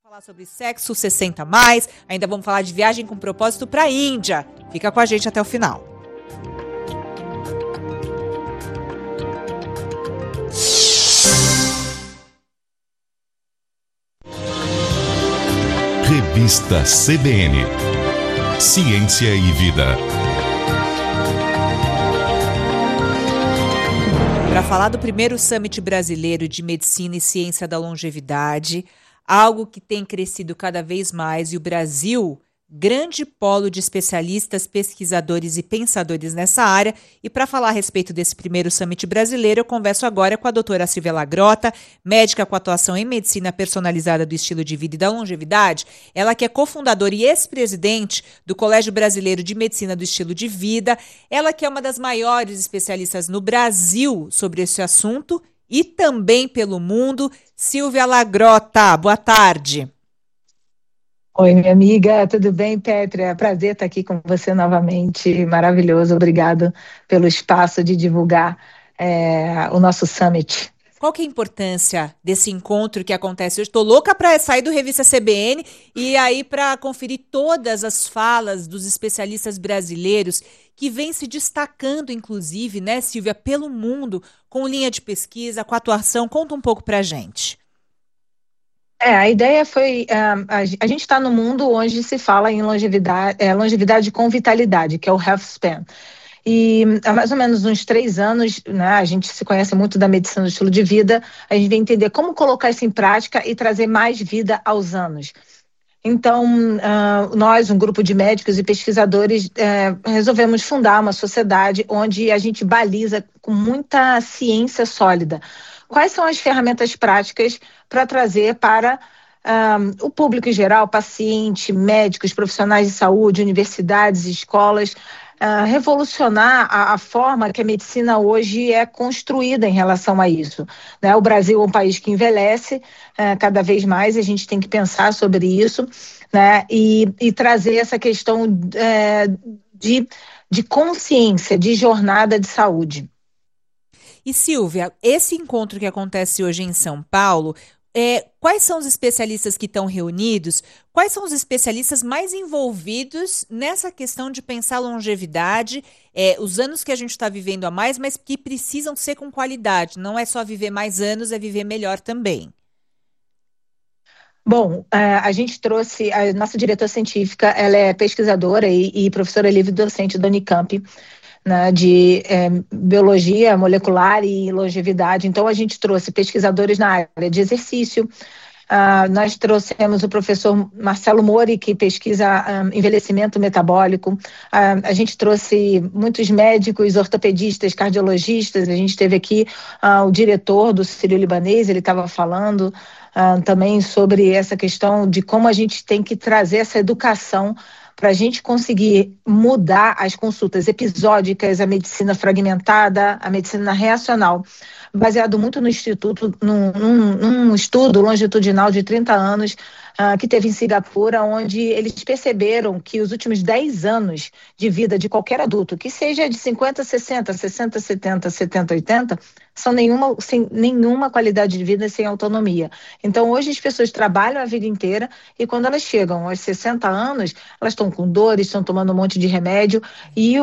Falar sobre sexo 60 mais, ainda vamos falar de viagem com propósito para a Índia. Fica com a gente até o final. Revista CBN. Ciência e Vida. Para falar do primeiro Summit Brasileiro de Medicina e Ciência da Longevidade, algo que tem crescido cada vez mais, e o Brasil, grande polo de especialistas, pesquisadores e pensadores nessa área. E para falar a respeito desse primeiro Summit Brasileiro, eu converso agora com a doutora Silvia Lagrota, médica com atuação em medicina personalizada do estilo de vida e da longevidade. Ela que é cofundadora e ex-presidente do Colégio Brasileiro de Medicina do Estilo de Vida. Ela que é uma das maiores especialistas no Brasil sobre esse assunto e também pelo mundo. Silvia Lagrota, boa tarde. Oi, minha amiga, tudo bem, Pétria? Prazer estar aqui com você novamente, maravilhoso, obrigado pelo espaço de divulgar o nosso Summit. Qual que é a importância desse encontro que acontece hoje? Estou louca para sair do Revista CBN e aí para conferir todas as falas dos especialistas brasileiros que vêm se destacando, inclusive, né, Silvia, pelo mundo, com linha de pesquisa, com atuação. Conta um pouco para a gente. A ideia foi, a gente está no mundo onde se fala em longevidade com vitalidade, que é o Health Span. E há mais ou menos uns 3 anos, né, a gente se conhece muito da medicina do estilo de vida, a gente vem entender como colocar isso em prática e trazer mais vida aos anos. Então, nós, um grupo de médicos e pesquisadores, resolvemos fundar uma sociedade onde a gente baliza com muita ciência sólida quais são as ferramentas práticas para trazer para o público em geral, paciente, médicos, profissionais de saúde, universidades, escolas, revolucionar a forma que a medicina hoje é construída em relação a isso, né? O Brasil é um país que envelhece cada vez mais, e a gente tem que pensar sobre isso, né? E trazer essa questão de consciência, de jornada de saúde. E Silvia, esse encontro que acontece hoje em São Paulo, quais são os especialistas que estão reunidos? Quais são os especialistas mais envolvidos nessa questão de pensar longevidade, os anos que a gente está vivendo a mais, mas que precisam ser com qualidade? Não é só viver mais anos, é viver melhor também. Bom, a gente trouxe, a nossa diretora científica, ela é pesquisadora e professora livre-docente da Unicamp, né, de biologia molecular e longevidade. Então, a gente trouxe pesquisadores na área de exercício. Nós trouxemos o professor Marcelo Mori, que pesquisa envelhecimento metabólico. A gente trouxe muitos médicos, ortopedistas, cardiologistas. A gente teve aqui o diretor do Sírio-Libanês, ele estava falando também sobre essa questão de como a gente tem que trazer essa educação para a gente conseguir mudar as consultas episódicas, a medicina fragmentada, a medicina reacional, baseado muito no instituto, num estudo longitudinal de 30 anos que teve em Singapura, onde eles perceberam que os últimos 10 anos de vida de qualquer adulto, que seja de 50, 60, 60, 70, 70, 80, são sem nenhuma qualidade de vida, sem autonomia. Então, hoje as pessoas trabalham a vida inteira e quando elas chegam aos 60 anos, elas estão com dores, estão tomando um monte de remédio e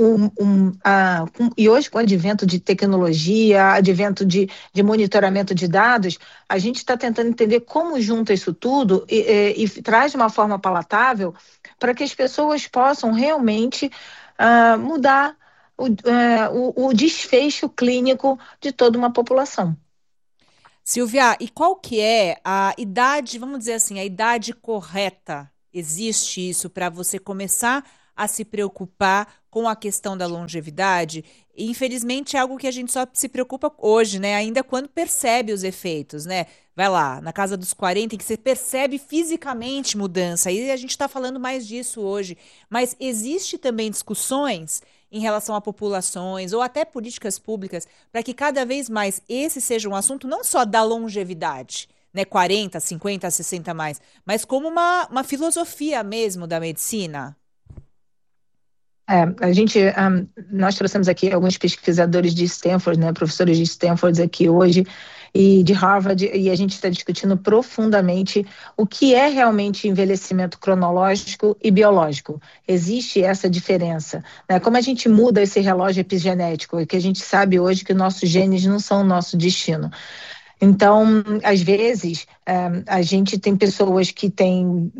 hoje com o advento de tecnologia, advento de monitoramento de dados, a gente está tentando entender como junta isso tudo e traz de uma forma palatável para que as pessoas possam realmente mudar o desfecho clínico de toda uma população. Silvia, e qual que é a idade, vamos dizer assim, a idade correta? Existe isso para você começar a se preocupar com a questão da longevidade? E, infelizmente, é algo que a gente só se preocupa hoje, né? Ainda quando percebe os efeitos, né? Vai lá, na casa dos 40, em que você percebe fisicamente mudança. E a gente está falando mais disso hoje. Mas existe também discussões em relação a populações ou até políticas públicas para que cada vez mais esse seja um assunto não só da longevidade, né, 40, 50, 60 mais, mas como uma filosofia mesmo da medicina? Nós trouxemos aqui alguns pesquisadores de Stanford, né, professores de Stanford aqui hoje e de Harvard, e a gente está discutindo profundamente o que é realmente envelhecimento cronológico e biológico. Existe essa diferença, né? Como a gente muda esse relógio epigenético, que a gente sabe hoje que nossos genes não são o nosso destino. Então, às vezes, a gente tem pessoas que têm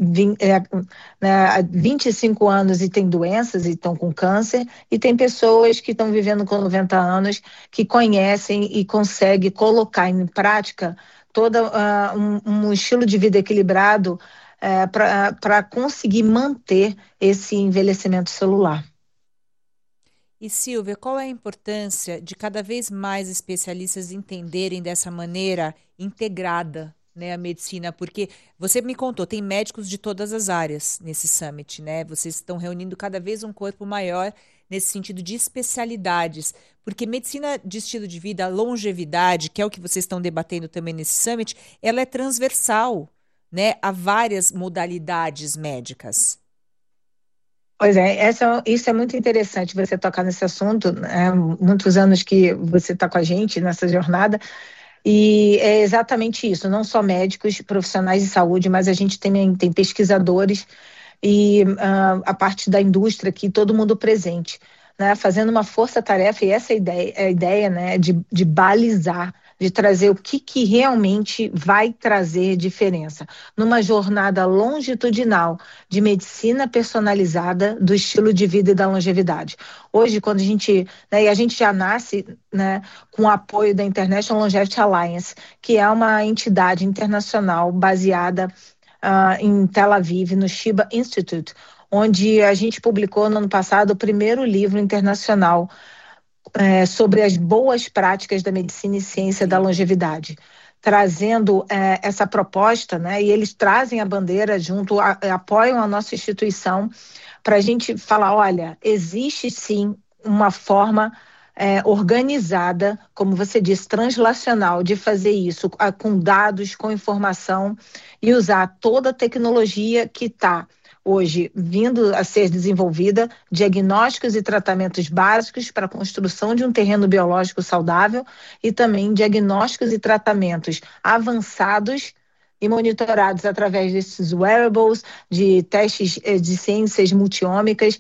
25 anos e têm doenças e estão com câncer, e tem pessoas que estão vivendo com 90 anos que conhecem e conseguem colocar em prática todo um estilo de vida equilibrado para conseguir manter esse envelhecimento celular. E Silvia, qual é a importância de cada vez mais especialistas entenderem dessa maneira integrada, né, a medicina? Porque você me contou, tem médicos de todas as áreas nesse summit, né? Vocês estão reunindo cada vez um corpo maior nesse sentido de especialidades, porque medicina de estilo de vida, longevidade, que é o que vocês estão debatendo também nesse summit, ela é transversal, né, a várias modalidades médicas. Pois é, isso é muito interessante você tocar nesse assunto, né? Muitos anos que você está com a gente nessa jornada, e é exatamente isso, não só médicos, profissionais de saúde, mas a gente também tem pesquisadores e a parte da indústria aqui, todo mundo presente, né? Fazendo uma força-tarefa, e essa é a ideia, né, de balizar, de trazer o que realmente vai trazer diferença numa jornada longitudinal de medicina personalizada do estilo de vida e da longevidade. Hoje, quando a gente, né, e a gente já nasce, né, com o apoio da International Longevity Alliance, que é uma entidade internacional baseada em Tel Aviv, no Shiba Institute, onde a gente publicou no ano passado o primeiro livro internacional sobre as boas práticas da medicina e ciência da Incrível. longevidade, trazendo essa proposta, né? E eles trazem a bandeira junto, apoiam a nossa instituição para a gente falar, olha, existe sim uma forma organizada, como você disse, translacional, de fazer isso com dados, com informação e usar toda a tecnologia que está hoje vindo a ser desenvolvida, diagnósticos e tratamentos básicos para a construção de um terreno biológico saudável e também diagnósticos e tratamentos avançados e monitorados através desses wearables, de testes de ciências multiômicas,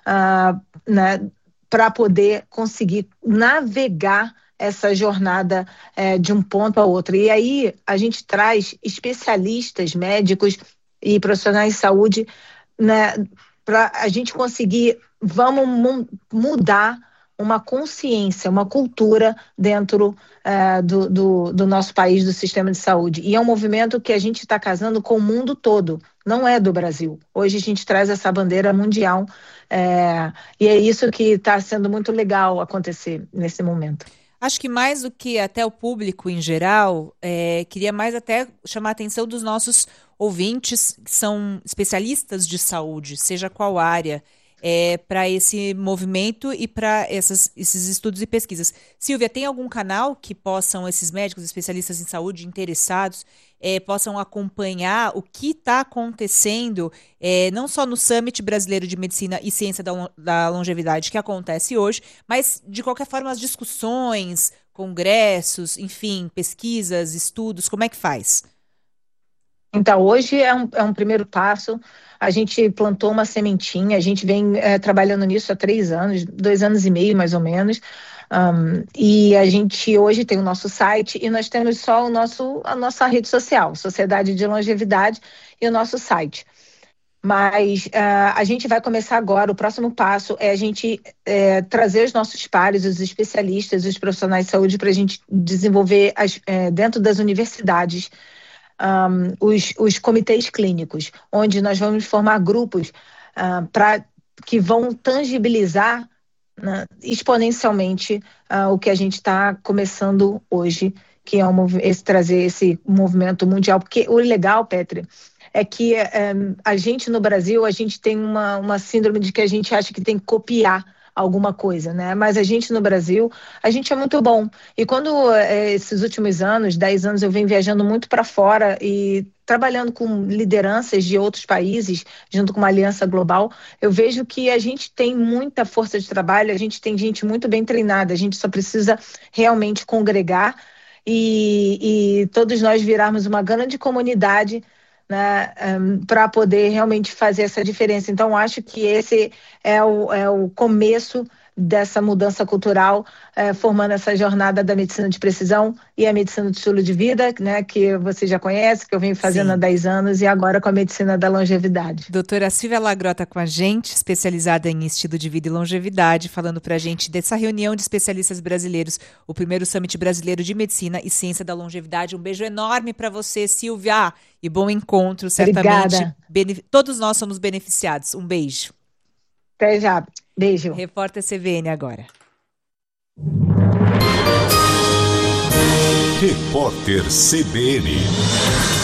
né, para poder conseguir navegar essa jornada de um ponto a outro. E aí a gente traz especialistas, médicos e profissionais de saúde, né, para a gente conseguir, vamos mudar uma consciência, uma cultura dentro do nosso país, do sistema de saúde. E é um movimento que a gente está casando com o mundo todo, não é do Brasil. Hoje a gente traz essa bandeira mundial, e é isso que está sendo muito legal acontecer nesse momento. Acho que mais do que até o público em geral, queria mais até chamar a atenção dos nossos ouvintes, que são especialistas de saúde, seja qual área, para esse movimento e para esses estudos e pesquisas. Silvia, tem algum canal que possam esses médicos, especialistas em saúde, interessados, possam acompanhar o que está acontecendo, não só no Summit Brasileiro de Medicina e Ciência da Longevidade, que acontece hoje, mas, de qualquer forma, as discussões, congressos, enfim, pesquisas, estudos, como é que faz? Então, hoje é um primeiro passo. A gente plantou uma sementinha, a gente vem trabalhando nisso há 3 anos, 2 anos e meio mais ou menos. E a gente hoje tem o nosso site e nós temos só a nossa rede social, Sociedade de Longevidade, e o nosso site. Mas a gente vai começar agora, o próximo passo é a gente trazer os nossos pares, os especialistas, os profissionais de saúde, para a gente desenvolver dentro das universidades os comitês clínicos, onde nós vamos formar grupos que vão tangibilizar, né, exponencialmente o que a gente está começando hoje, que é trazer esse movimento mundial. Porque o legal, Petri, é que a gente no Brasil, a gente tem uma síndrome de que a gente acha que tem que copiar alguma coisa, né? Mas a gente no Brasil, a gente é muito bom. E quando esses últimos anos, 10 anos, eu venho viajando muito para fora e trabalhando com lideranças de outros países, junto com uma aliança global, eu vejo que a gente tem muita força de trabalho, a gente tem gente muito bem treinada, a gente só precisa realmente congregar e todos nós virarmos uma grande comunidade, né, para poder realmente fazer essa diferença. Então, acho que esse é o começo dessa mudança cultural, formando essa jornada da medicina de precisão e a medicina do estilo de vida, né, que você já conhece, que eu venho fazendo há 10 anos, e agora com a medicina da longevidade. Doutora Silvia Lagrota com a gente, especializada em estilo de vida e longevidade, falando para a gente dessa reunião de especialistas brasileiros, o primeiro Summit Brasileiro de Medicina e Ciência da Longevidade. Um beijo enorme para você, Silvia, e bom encontro, certamente. Todos nós somos beneficiados. Um beijo. Até já. Beijo. Repórter CBN agora. Repórter CBN.